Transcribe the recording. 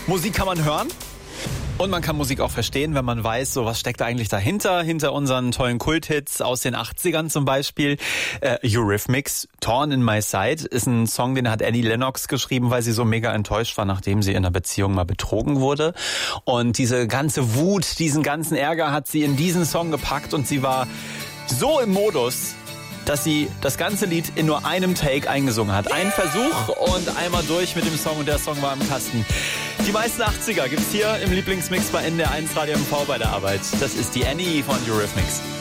Musik kann man hören. Und man kann Musik auch verstehen, wenn man weiß, so was steckt da eigentlich dahinter, hinter unseren tollen Kulthits aus den 80ern zum Beispiel. Eurythmics, Thorn in My Side, ist ein Song, den hat Annie Lennox geschrieben, weil sie so mega enttäuscht war, nachdem sie in einer Beziehung mal betrogen wurde. Und diese ganze Wut, diesen ganzen Ärger hat sie in diesen Song gepackt und sie war so im Modus, dass sie das ganze Lied in nur einem Take eingesungen hat. Ein Versuch und einmal durch mit dem Song und der Song war im Kasten. Die meisten 80er gibt's hier im Lieblingsmix bei NDR1 Radio MV bei der Arbeit. Das ist die Annie von Eurythmics.